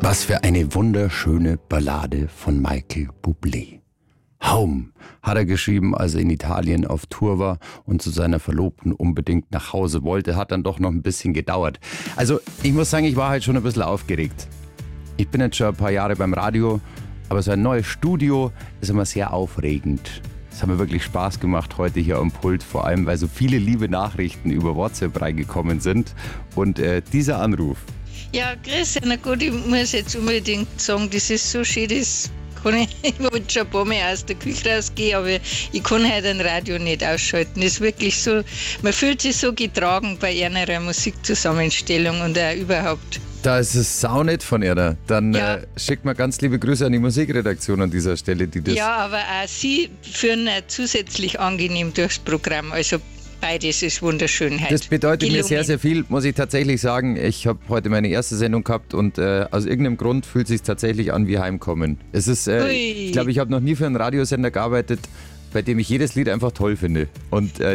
Was für eine wunderschöne Ballade von Michael Bublé. Home hat er geschrieben, als er in Italien auf Tour war und zu seiner Verlobten unbedingt nach Hause wollte. Hat dann doch noch ein bisschen gedauert. Also ich muss sagen, ich war halt schon ein bisschen aufgeregt. Ich bin jetzt schon ein paar Jahre beim Radio, aber so ein neues Studio ist immer sehr aufregend. Es hat mir wirklich Spaß gemacht heute hier am Pult, vor allem weil so viele liebe Nachrichten über WhatsApp reingekommen sind. Und dieser Anruf. Ja, Christian, na gut, ich muss jetzt unbedingt sagen, das ist so schön, das kann ich wollte schon ein paar Mal aus der Küche rausgehen, aber ich kann heute ein Radio nicht ausschalten. Das ist wirklich so, man fühlt sich so getragen bei einer Musikzusammenstellung und auch überhaupt. Da ist es saunett von ihr. Dann Ja. schickt mal ganz liebe Grüße an die Musikredaktion an dieser Stelle, die das... Ja, aber auch Sie führen zusätzlich angenehm durchs Programm, also beides ist wunderschön heute. Das bedeutet mir gelungen. sehr, sehr viel, muss ich tatsächlich sagen. Ich habe heute meine erste Sendung gehabt und aus irgendeinem Grund fühlt es sich tatsächlich an wie Heimkommen. Es ist, ich glaube, ich habe noch nie für einen Radiosender gearbeitet, bei dem ich jedes Lied einfach toll finde. Und